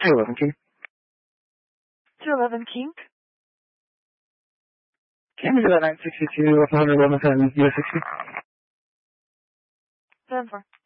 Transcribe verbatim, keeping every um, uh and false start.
two eleven King. two eleven King. Can we do that nine sixty-two, one hundred eleven, U S sixty? seven four.